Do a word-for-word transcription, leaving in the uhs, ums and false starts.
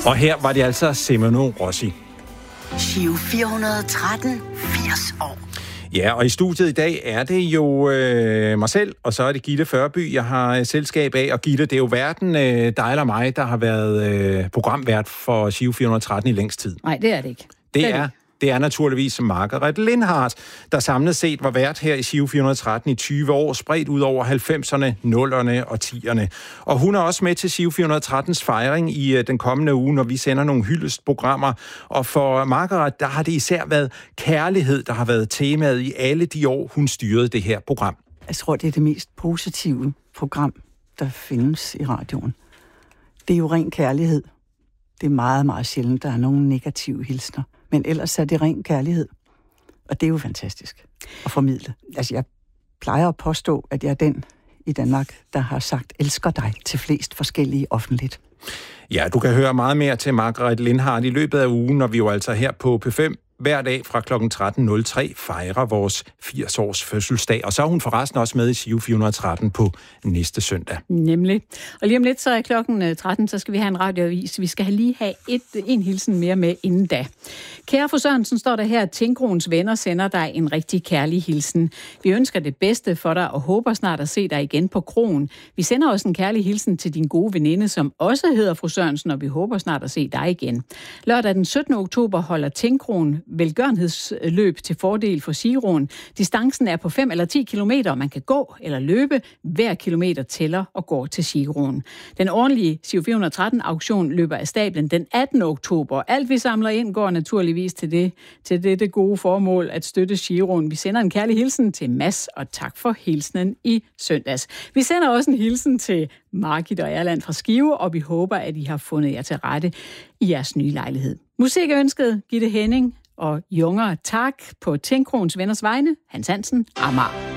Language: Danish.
Og her var det altså Semino Rossi. Giro fire hundrede og tretten, firs år. Ja, og i studiet i dag er det jo øh, mig selv, og så er det Gitte Førby, jeg har øh, selskab af. Og Gitte, det er jo hverken øh, dig eller mig, der har været øh, programvært for Giro fire hundrede og tretten i længst tid. Nej, det er det ikke. Det, det er det. Det er naturligvis Margaret Lindhardt, der samlet set var vært her i Giro fire hundrede og tretten i tyve år, spredt ud over halvfemserne, nullerne og tierne. Og hun er også med til Giro fire hundrede og trettens fejring i den kommende uge, når vi sender nogle hyldestprogrammer. Og for Margaret, der har det især været kærlighed, der har været temaet i alle de år, hun styrede det her program. Jeg tror, det er det mest positive program, der findes i radioen. Det er jo ren kærlighed. Det er meget, meget sjældent, der er nogle negative hilsner. Men ellers er det ren kærlighed. Og det er jo fantastisk at formidle. Altså, jeg plejer at påstå, at jeg er den i Danmark, der har sagt, elsker dig til flest forskellige offentligt. Ja, du kan høre meget mere til Margaret Lindhardt i løbet af ugen, når vi jo altså her på P fem hver dag fra klokken tretten nul tre fejrer vores firs års fødselsdag. Og så er hun forresten også med i Giro fire hundrede og tretten på næste søndag. Nemlig. Og lige om lidt, så er klokken tretten, så skal vi have en radioavis. Vi skal lige have et, en hilsen mere med inden da. Kære fru Sørensen, står der her, at Tinkroens venner sender dig en rigtig kærlig hilsen. Vi ønsker det bedste for dig og håber snart at se dig igen på kroen. Vi sender også en kærlig hilsen til din gode veninde, som også hedder fru Sørensen, og vi håber snart at se dig igen. Lørdag den syttende oktober holder Tinkroen velgørenhedsløb til fordel for Giroen. Distancen er på fem eller ti kilometer, og man kan gå eller løbe. Hver kilometer tæller og går til Giroen. Den ordentlige Giro fire hundrede og tretten-auktion løber af stablen den attende oktober. Alt vi samler ind går naturligvis til det, til det, det gode formål at støtte Giroen. Vi sender en kærlig hilsen til Mads, og tak for hilsenen i søndags. Vi sender også en hilsen til Margit og Erland fra Skive, og vi håber, at I har fundet jer til rette i jeres nye lejlighed. Musik er ønsket Gitte Henning og Junger tak på Tinkroens venners vegne, Hans Hansen, Amager.